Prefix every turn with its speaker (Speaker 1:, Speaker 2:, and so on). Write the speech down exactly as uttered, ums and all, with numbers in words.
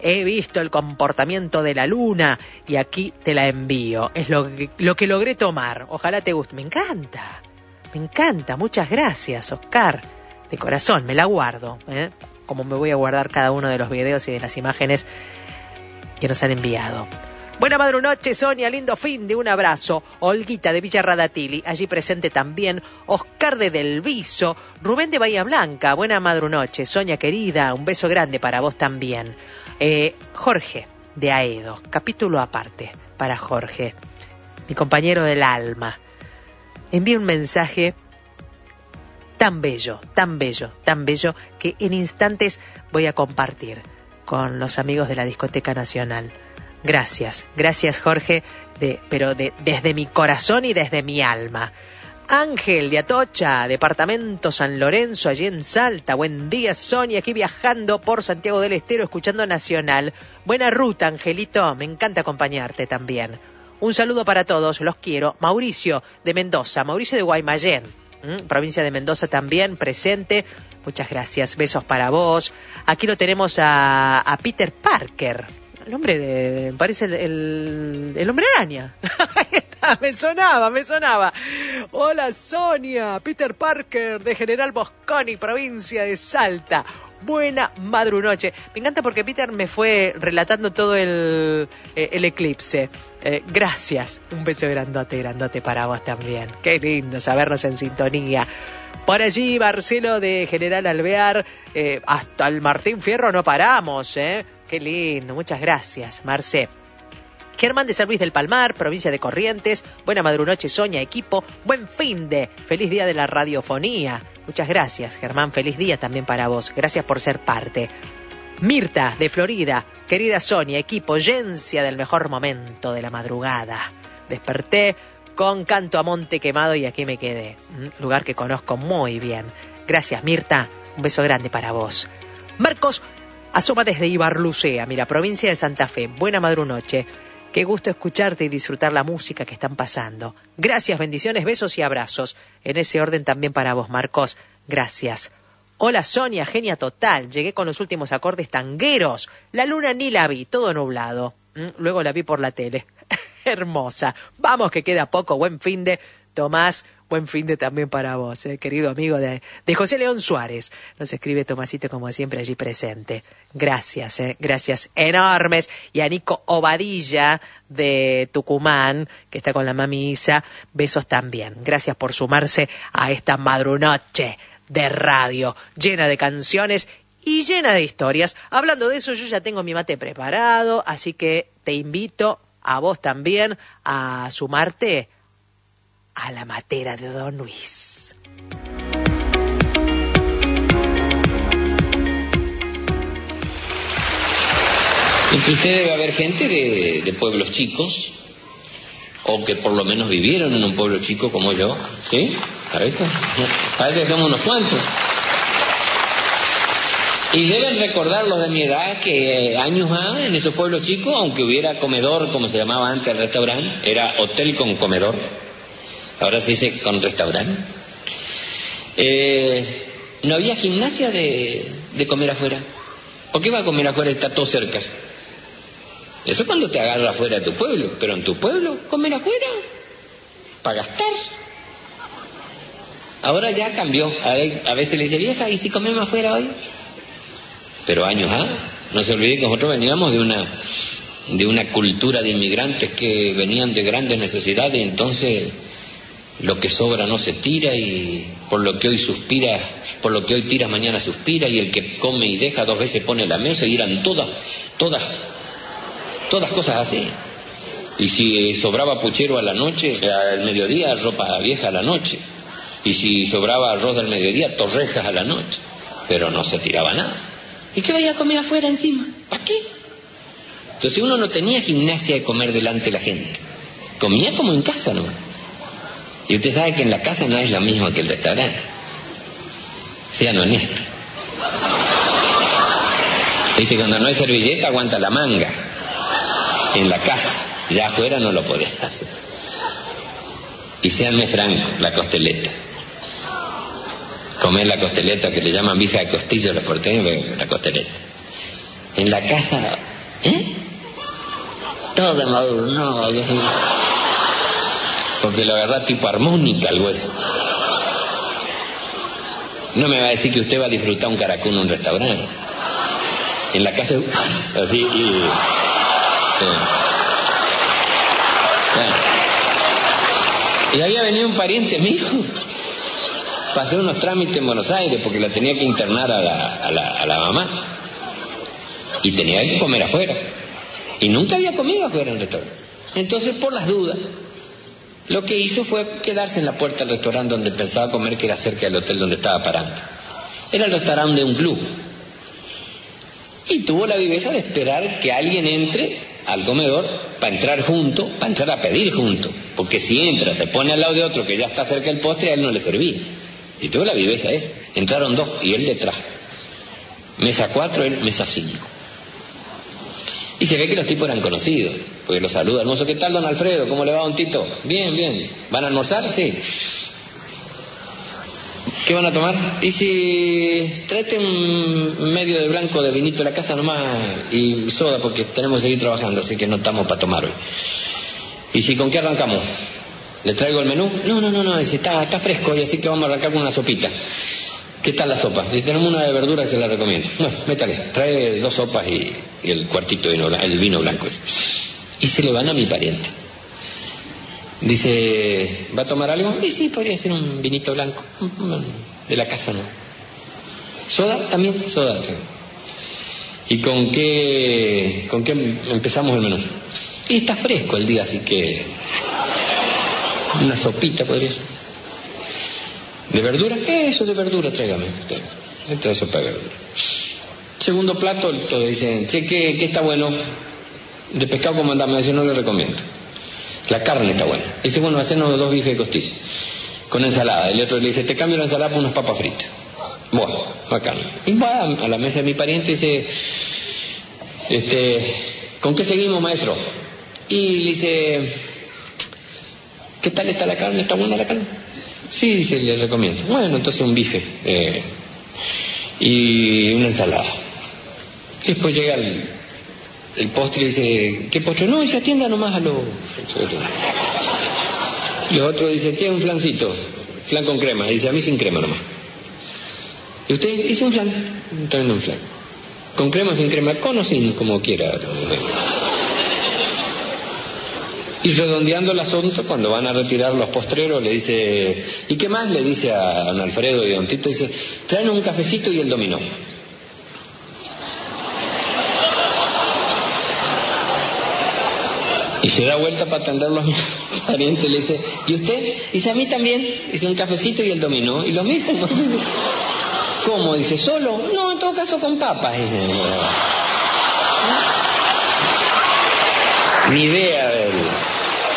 Speaker 1: he visto el comportamiento de la luna y aquí te la envío. Es lo que, lo que logré tomar. Ojalá te guste. Me encanta, me encanta. Muchas gracias, Oscar. De corazón, me la guardo, ¿eh? Como me voy a guardar cada uno de los videos y de las imágenes que nos han enviado. Buena madrunoche, Sonia, lindo fin de un abrazo. Olguita de Villa Radatili, allí presente también. Oscar de Del Viso, Rubén de Bahía Blanca, buena madrunoche. Sonia querida, un beso grande para vos también. Eh, Jorge de Aedo, capítulo aparte para Jorge, mi compañero del alma. Envíe un mensaje tan bello, tan bello, tan bello que en instantes voy a compartir con los amigos de la Discoteca Nacional. Gracias, gracias Jorge, de, pero de, desde mi corazón y desde mi alma. Ángel de Atocha, departamento San Lorenzo, allí en Salta. Buen día, Sonia, aquí viajando por Santiago del Estero, escuchando Nacional. Buena ruta, Angelito, me encanta acompañarte también. Un saludo para todos, los quiero. Mauricio de Mendoza, Mauricio de Guaymallén, ¿m? provincia de Mendoza también, presente. Muchas gracias, besos para vos. Aquí lo tenemos a, a Peter Parker. El nombre de... me parece el, el, el hombre araña. Ahí está, me sonaba, me sonaba. Hola Sonia, Peter Parker de General Mosconi, provincia de Salta. Buena madrunoche. Me encanta porque Peter me fue relatando todo el, eh, el eclipse. Eh, gracias. Un beso grandote, grandote para vos también. Qué lindo sabernos en sintonía. Por allí, Marcelo de General Alvear, eh, hasta el Martín Fierro no paramos, ¿eh? Qué lindo, muchas gracias, Marce. Germán de San Luis del Palmar, provincia de Corrientes. Buena madrunoche, Sonia, equipo. Buen fin de, feliz día de la radiofonía. Muchas gracias, Germán, feliz día también para vos. Gracias por ser parte. Mirta de Florida, querida Sonia, equipo, Yencia del mejor momento de la madrugada. Desperté con canto a monte quemado y aquí me quedé. Lugar que conozco muy bien. Gracias, Mirta. Un beso grande para vos. Marcos asoma desde Ibarlucea, mira, provincia de Santa Fe. Buena madrunoche. Qué gusto escucharte y disfrutar la música que están pasando. Gracias, bendiciones, besos y abrazos. En ese orden también para vos, Marcos. Gracias. Hola, Sonia, genia total. Llegué con los últimos acordes tangueros. La luna ni la vi, todo nublado. Luego la vi por la tele. Hermosa. Vamos que queda poco. Buen fin de Tomás. Buen fin de también para vos, eh, querido amigo de, de José León Suárez. Nos escribe Tomasito como siempre allí presente. Gracias, eh, gracias enormes. Y a Nico Obadilla de Tucumán, que está con la mami Isa. Besos también. Gracias por sumarse a esta madrunoche de radio llena de canciones y llena de historias. Hablando de eso, yo ya tengo mi mate preparado, así que te invito a vos también a sumarte a la matera de Don Luis.
Speaker 2: Entre ustedes debe haber gente de, de pueblos chicos, o que por lo menos vivieron en un pueblo chico como yo, ¿sí? ¿A esto? Parece que somos unos cuantos. Y deben recordar los de mi edad que años ha en esos pueblos chicos, aunque hubiera comedor, como se llamaba antes el restaurante, era hotel con comedor. Ahora se dice con restaurante. Eh, no había gimnasia de, de comer afuera. ¿Por qué va a comer afuera? Está todo cerca. Eso cuando te agarra afuera de tu pueblo. Pero en tu pueblo, comer afuera, para gastar. Ahora ya cambió. A, ver, a veces le dice, vieja, ¿y si comemos afuera hoy? Pero años, ¿ah? No se olvide que nosotros veníamos de una, de una cultura de inmigrantes que venían de grandes necesidades, y entonces lo que sobra no se tira, y por lo que hoy suspira, por lo que hoy tiras mañana suspira, y el que come y deja dos veces pone la mesa, y eran todas, todas, todas cosas así. Y si sobraba puchero a la noche, al mediodía, ropa vieja a la noche. Y si sobraba arroz del mediodía, torrejas a la noche. Pero no se tiraba nada. ¿Y qué vaya a comer afuera encima? ¿Para qué? Entonces uno no tenía gimnasia de comer delante de la gente. Comía como en casa nomás. Y usted sabe que en la casa no es lo mismo que el restaurante. Sean honestos. Viste, cuando no hay servilleta aguanta la manga. En la casa. Ya afuera no lo podés hacer. Y séanme francos, la costeleta. Comer la costeleta, que le llaman bife de costillo los porteños, la costeleta. En la casa ¿Eh? Todo maduro, no. Porque lo agarra tipo armónica el hueso. No me va a decir que usted va a disfrutar un caracol en un restaurante. En la casa, así, y... Sí. Sí. Y había venido un pariente mío para hacer unos trámites en Buenos Aires, porque la tenía que internar a la, a la, a la mamá. Y tenía que comer afuera. Y nunca había comido afuera en el restaurante. Entonces, por las dudas, lo que hizo fue quedarse en la puerta del restaurante donde pensaba comer, que era cerca del hotel donde estaba parando. Era el restaurante de un club. Y tuvo la viveza de esperar que alguien entre al comedor para entrar junto, para entrar a pedir junto. Porque si entra, se pone al lado de otro que ya está cerca del postre, a él no le servía. Y tuvo la viveza esa. Entraron dos y él detrás. Mesa cuatro, él mesa cinco. Y se ve que los tipos eran conocidos, porque los saluda el mozo. ¿Qué tal, don Alfredo? ¿Cómo le va, don Tito? Bien, bien. ¿Van a almorzar? Sí. ¿Qué van a tomar? Y si tráete un medio de blanco de vinito de la casa nomás y soda, porque tenemos que seguir trabajando, así que no estamos para tomar hoy. ¿Y si con qué arrancamos? ¿Le traigo el menú? No, no, no, no, dice, está, está fresco, y así que vamos a arrancar con una sopita. ¿Qué tal la sopa? Dice, tenemos una de verdura que se la recomiendo. Bueno, métale, trae dos sopas y, y el cuartito de vino, el vino blanco. Y se le van a mi pariente. Dice, ¿va a tomar algo? Y sí, podría ser un vinito blanco. De la casa, ¿no? ¿Soda? También, soda. Sí. ¿Y con qué, con qué empezamos el menú? Y está fresco el día, así que... una sopita podría ser. ¿De verdura? Eso de verdura, tráigame. Esto es sopa de verdura. Segundo plato, todos dicen, che, ¿qué, qué está bueno? De pescado, como andamos, dice, no le recomiendo. La carne está buena. Dice, bueno, hacernos dos bifes de costilla con ensalada. El otro le dice, te cambio la ensalada por unas papas fritas. Bueno, bacán. Y va a la mesa de mi pariente y dice, este, ¿con qué seguimos, maestro? Y le dice, ¿qué tal está la carne? ¿Está buena la carne? Sí, dice, le recomiendo. Bueno, entonces un bife eh, y una ensalada. Y después llega el, el postre y dice, ¿qué postre? No, dice, atienda nomás a los... Y los otros dicen, che, un flancito, flan con crema. Y dice, a mí sin crema nomás. ¿Y usted? Dice, un flan. También un flan. ¿Con crema o sin crema? Con o sin, como quiera. Y redondeando el asunto, cuando van a retirar los postreros, le dice, ¿y qué más? Le dice a don Alfredo y a don Tito, dice, traen un cafecito y el dominó. Y se da vuelta para atenderlo a mi pariente, le dice, ¿y usted? Dice, a mí también. Dice, un cafecito y el dominó. Y lo mira, ¿no? ¿Cómo? Dice, ¿solo? No, en todo caso con papas. Dice, ni idea.